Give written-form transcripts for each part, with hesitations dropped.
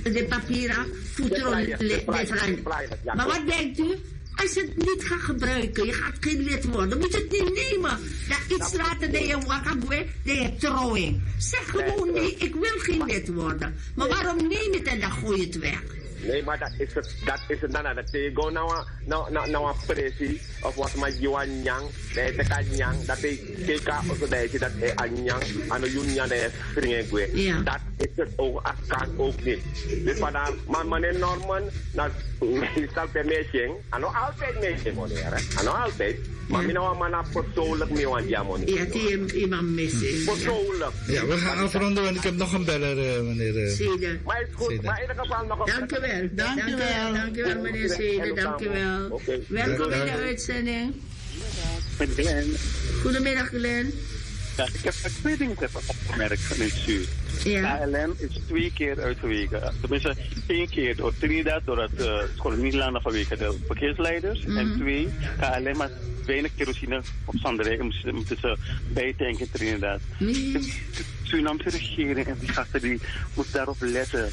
de papieren, voeteren, de vrij. Maar wat denkt u? Als je het niet gaat gebruiken, je gaat geen lid worden, moet je het niet nemen. Dat iets later dat je wakabwe, dat je trouwing. Zeg gewoon nee, ik wil geen lid worden. Maar waarom neem je het en dan gooi je het weg? Nee, maar dat is het. Dat je gewoon nou een pressie of wat maar je aan yang, dat je kan yang, dat je kijk of dat je dat aan yang, aan de union dat je springen kwijt. Dat is het ook, kan ook niet. Dus vandaar, maar meneer Norman, dat is altijd meeting, en nog altijd meeting meneer, en nog altijd. Maar ik nou maar persoonlijk mee aan jammer. Ja, die iemand missen. Persoonlijk. Ja, we gaan afronden, want ik heb nog een beller, meneer. Zede. Maar het is goed, maar in ieder geval nog een... Dankjewel, meneer Zede, dankjewel. Welkom in de uitzending. Met Glenn. Goedemiddag, Glenn. Ja, ik heb 2 dingen opgemerkt van dit stuur. Ja. KLM is 2 keer uitgeweken. Tenminste, 1 keer door Trinidad, doordat school niet langer vanwege de verkeersleiders. En 2, KLM had weinig kerosine op Zanderij. Moeten ze bijtanken in Trinidad. De Surinaamse regering en die gasten die moeten daarop letten.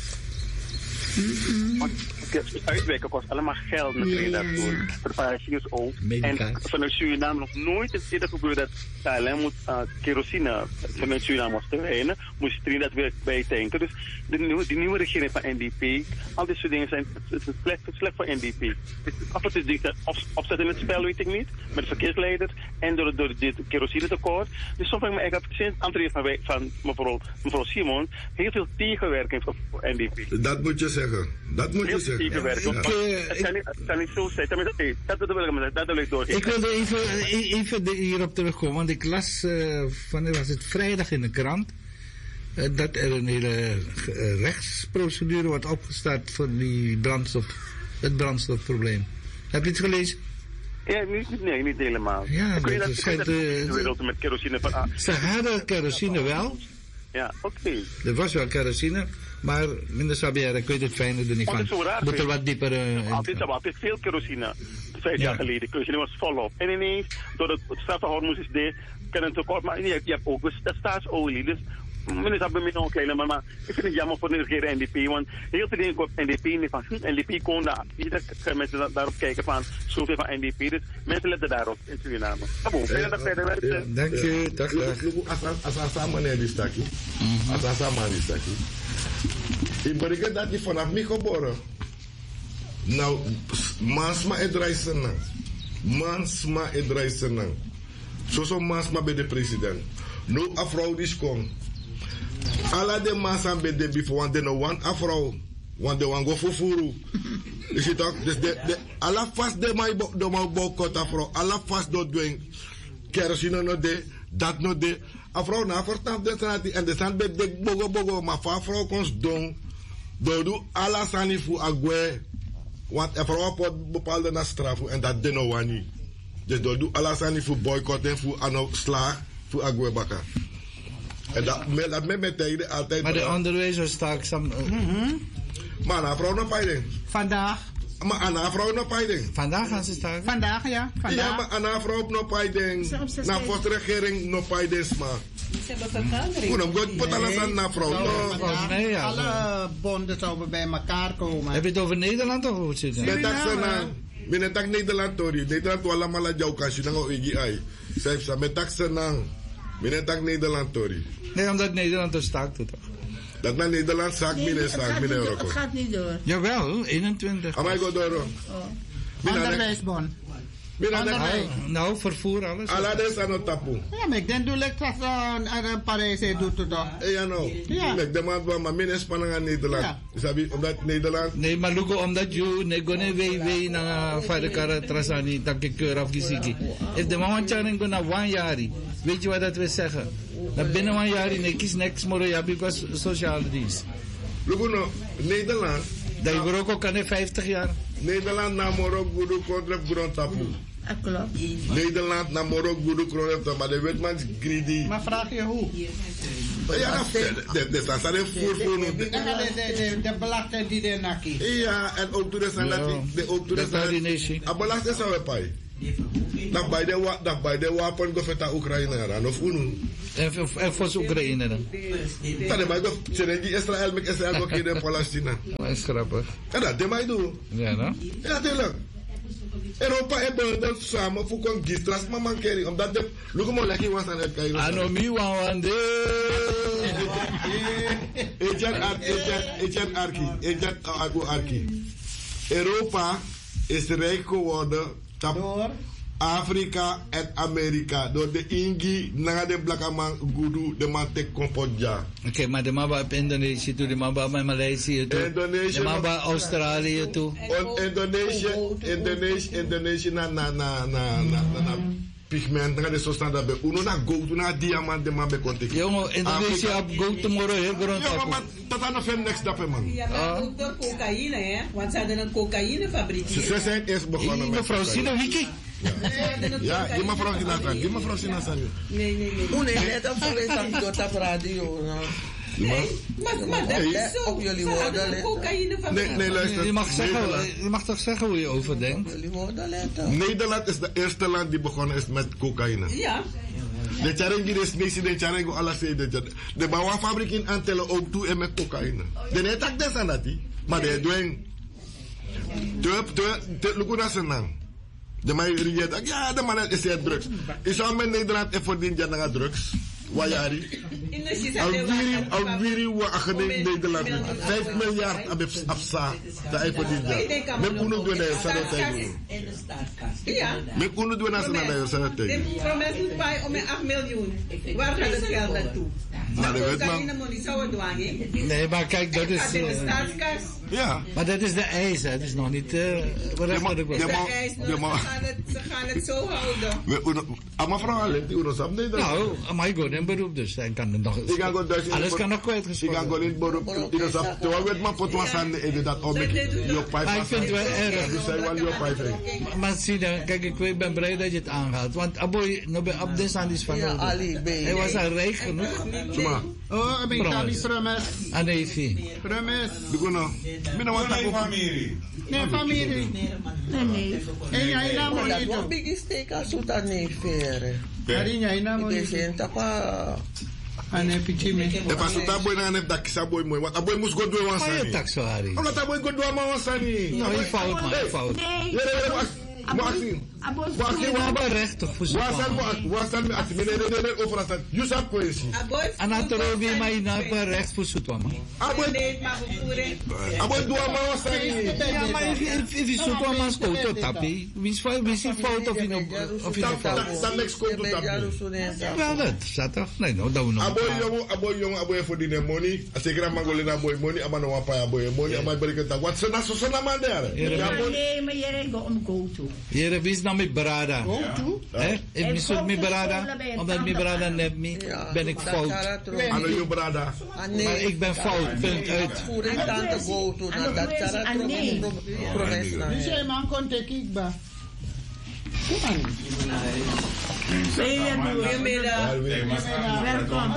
Want uitwijken kost allemaal geld natuurlijk daarvoor. Voor passagiers ook. En vanuit Suriname nog nooit is eerder gebeurd dat KLM moet kerosine vanuit Suriname was te wijnen, moest Trinidad weer bijtanken. Dus die nieuwe regering van NDP, al dit soort dingen zijn het slecht voor NDP. Of het is opzet in het spel, weet ik niet, met de verkeersleiders en door dit kerosinetekort. Dus soms vraag ik me eigenlijk sinds André van mevrouw Simon heel veel tegenwerking voor NDP. Dat moet je zeggen. Dat moet je zeggen. Het kan niet zo zijn. Dat wil ik doorgeven. Ik wilde even hierop terugkomen, want ik las, wanneer was het, vrijdag in de krant, dat er een hele rechtsprocedure wordt opgestart voor het brandstofprobleem. Heb je het gelezen? Ja, niet helemaal. Ja, dat met kerosine van... Ze hadden kerosine wel. Ja, oké. Er was wel kerosine, maar minder Sabière, ik weet het fijne er niet van. Moet er wat dieper... altijd veel kerosine. 5 jaar geleden. Kerosine was volop. En ineens, door het strafverhouding is dit, kan het tekort. Maar je hebt ook de staatsolie. Dus meneer Sabbe met nog kleiner, maar ik vind het jammer voor de regering NDP, want heel veel dingen op NDP niet van NDP kon daar. Ieder gaan mensen daarop kijken van zoveel van NDP. Dus mensen letten daarop in Suriname. Dank je, dag. Als meneer die stakje. Als die stakje. Ik begrijp dat je vanaf mij geboren. Nou, mansma het reizen. Mansma het reizen. Zo mansma bij de president. Nu afrouw die komt. Alla de mansan bij de bifo, want de no want afrouw. Want de wan go fufuru. Is het ook? Dus alla vast de mij boycott afrouw. Alla vast dat doen. Kerosine no de, dat no de. Afrouw na vertaf de straat en de stand bij de bogo, maar afrouw kons doen. Doe alla sani fu agwe. Want afrouw pot bepaalde na strafu en dat de no wani. Dus doe alla sani fu boycott en fu ano slaag fu agwe baka. En dat met tijden altijd... Maar de onderwijzers staan samen... Maar aan vrouw nog pijden. Vandaag. Maar aan vrouw nog pijden. Vandaag gaan ze staken? Vandaag, ja. Vandaag. Ja, maar aan vrouw nog pijden. Na voor de regering nog pijden, maar... Hoe dan gaat het alles aan na vrouw? Alle bonden zouden bij elkaar komen. Heb je het over Nederland of hoe het zit? Binnen tak Nederland, Tori. Nederland wala mala jou kasi nang OEGI. Zij zei, met tak senang. Binnen tak Nederland, Tori. Nee, omdat Nederland er staakt het toch? Dat naar Nederland zaak binnen staakt, meneer Rocco. Het gaat niet door. Jawel, 21. Amai go door. Onderwijsbon. Nou, vervoer alles. Alades aan het tapu. Ja, maar ik denk dat ik dat aan Parijs doet het toch? Ja, nou. Ik denk maar min spanning aan Nederland. Sabi, omdat Nederland... Nee, maar Lugo, omdat je negone we na vader trasani dat ik keur afgezien. If de man charing go na 1 jaar, weet je wat dat wil zeggen? Na binnen 1 jaar nee kies niks more ja because sociale dienst. Lugo no, Nederland. Dat je ook kan 50 jaar. Nederland na Morok gudu kontra grond tapu. Klopt. Nederland na Morok gudu grond tapu, maar de wetman is greedy. Maar vraag je hoe? Ja, dat zijn voor de belasting die de naki. Ja, en ook toen de ook toen de belasting zou we pay. Dat bij de wapen go feta Oekraïne aan of unu. En voor Oekraïne dan? Dat maar toch, Israël met Israël nog in Palestina. Dat is grappig. En dat mij doen. Ja, no? Ja, natuurlijk. Europa en België samen voor kon gistras maar mankering omdat de look mo lekker was aan het kijken. Ano mi wawande. Ejan Arki. Europa is rijk geworden door Afrika en Amerika. Door de Ingi, naar de Blakaman, Gudu, de Mantek Compodja. Oké, maar de maba op Indonesië toe, de maba op Maleisië toe, de maba Australië toe. Indonesië na pigment, na de sostan daarbij. Uno na goud, na diamant, de man bij contact. Jongen, Indonesië op goud tomorrow, heel grond. Ja, maar dat aan de next stap, man. Ja, ook door cocaïne, hè? Want ze hadden een cocaïnefabriek. Ze zijn eerst begonnen met. Mevrouw Sina Wiki. Ja, die mevrouw Sinasan. Die mevrouw Sinasan. Nee. Hoe nee, net op zo'n op radio. Maar dat is zo. Op jullie woorden. Nee, luister. Je mag toch zeggen hoe je over denkt? Nederland is de eerste land die begonnen is met cocaïne. Ja. De charengi is niks, de charengi alles de bouwfabriek in Antelle ook toe en met cocaïne. De net tak des aan dat, maar de doen. De lukuna senang. De mij regeert, ja, de man is het drugs. Is al met Nederland en verdient je naar drugs. Wajari. Alweer wa akademie Nederland. 5 miljard afsa. Dat hij verdient. Met uno doen hij zo dat hij. Ja. Met uno doen hij zo dat hij zo dat hij. De promes moet bij om 8 miljoen. Waar gaat het geld naartoe? Nou, dat weet man. Nee, maar kijk, dat is. Ja. Maar dat is de eis, hè? Het is nog niet. Ze gaan het zo houden. Maar vooral alleen die uno sap Nederland. Nou, maar ik word in beroep, dus hij kan het nog. Alles kan nog kwijtgescholden. Ik ga gewoon in beroep. Uno sap. Terwijl weet maar pot was aan de dat om je pijp. Maar ik vind het wel erg. Dus zij wel je pijp. Maar zie dan, kijk, ik ben blij dat je het aangaat. Want Aboy, no ben op deze aan is van. Hij was al rijk genoeg. Oh, ik ga niet promes. Ah, nee, Fie. Promes. Nee, familie. Nee, familie. Nee. En jij naam Maar dat niet. was big steek als het aan nee vere. Hari jij naam Ik niet. ben tapa. Ane pichime. E pas ta boy na ne dak sa boy mooi. Want a boy moest go doen Maar je wansani. tak zo, Harry. Omdat a boy go doen wansani. Nou, je fout, man, je fout. Maxine. Je mag wel recht toch voor zo'n Wasan me ati mene over dat. You sap kwesi. Anatorobi, maar je mag wel recht voor zo'n man. A boy do wansani. Ja, maar if je zo'n man scoot tot tapi, wie is fout of je nog fout? Dat next go to tap. Wel, dat staat toch? Nee, nou, dat we nog. A boy for the money. A zeker mangolina boy money. Ama no wapa boy money. Ama berikata. Wat ze na so na man daar. Nee, maar jij gaat om go to. Hier is dan mijn brada. Ik miszoek mijn brada. Omdat mijn brada neemt me, ben ik fout. Ano je brada. Maar ik ben fout, punt uit. Voering tante go to na dat cara promes na. Dus jij man kon te kikba. Goedemiddag. Welkom.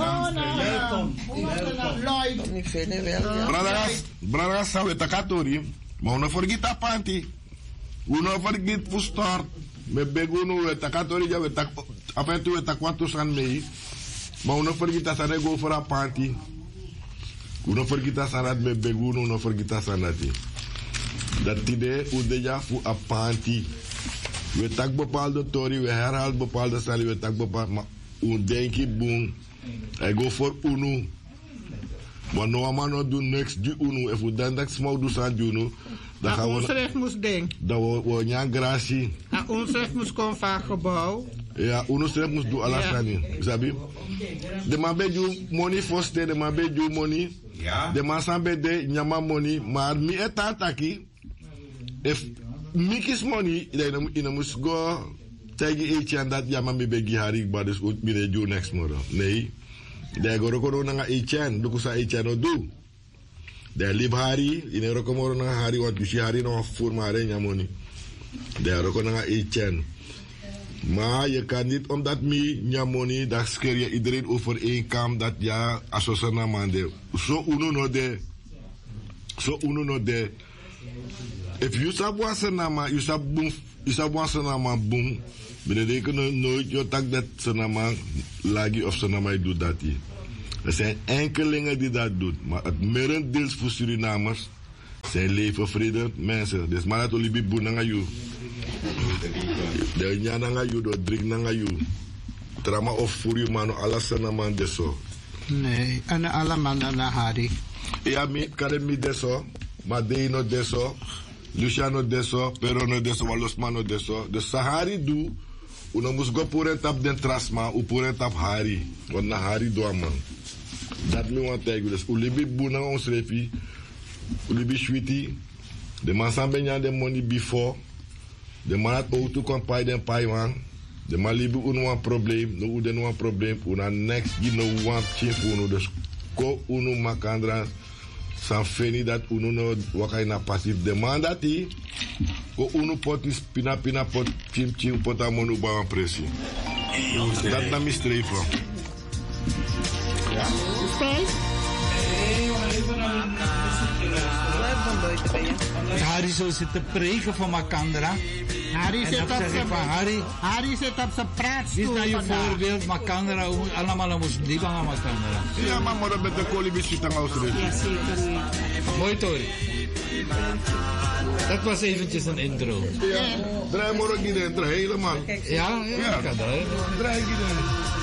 Lloyd. Ik vind het wel. Brada sa we takatori. Maar no forget a panty. Uno forget for start. Me beguno we takatori ja we tak apetu we takwantu san mei. Maar uno forget a sare go for a panty. Uno forget a sarat me beguno uno forget a sanati. Dat idee u deja fu a panty. We tak bepaalde tori, we herhaal bepaalde sali, we tak bepaalde, maar un denki boom. I go for unu. Maar no man no do next di unu. If we dan dat small do san unu, dan gaan we. Ons recht moest denken. Dan we nyang gracie. Ons recht moest komen van gebouw. Ja, unu strep moest do alles aan. Sabi? De man be you money first day, de man be you money. Ja. De man san be de nyama money, maar mi etataki. If Mickey's money, then must go take each and that yama me begi hari but this would be the do next tomorrow. Nee. They go roko na each and do kusa each and do. They live hari, in roko moro na hari what you hari no for mare nya money. They roko na each and. Maar je kan niet omdat me nya money dat skeer je iedereen over income dat ja asosana mande. So uno no de. if you sab wasanama, you sab wasanama boom. Betekent nooit je tak dat sanama lagi of sanama doet dat hier. Er zijn enkelingen die dat doen, maar het merendeel voor Surinamers zijn levenvredend mensen. Dus maar dat olibi boen nanga you. De nya nanga you, de drink nanga you. Trama of voor je mano alles sanama deso. Nee, en alle mannen naar Hari. Ja, kan mi deso, maar de no deso, Luciano deso, Pero no deso, Walosman no deso. De Sahari do, uno mus go pure tap den trasma, u pure tap Hari, want na Hari do man. Dat me want tegen dus ulibi buna ons refi, ulibi sweetie, de man san benyan de money before, de man at auto kon pay den pay man. De man libi unu probleem, no uden wan probleem, una next gi no wan chief unu, dus ko unu makandra san feni dat unu no wakai na passief. De man dat die, ko unu potis pina pot chim pot amonu ba wan presi. Dat na mi streven. Ja? Harry zo zit te preken van Makandra. Hari zit op zijn praatstoel. Dit is nou je voorbeeld, Makandra, allemaal moest die van Makandra. Ja, maar dat met de kolibi zit aan Australië. Ja, zeker. Mooi, Tori. Dat was eventjes een intro. Ja, draai maar ook niet in, helemaal. Ja, kan dat. Draai niet in.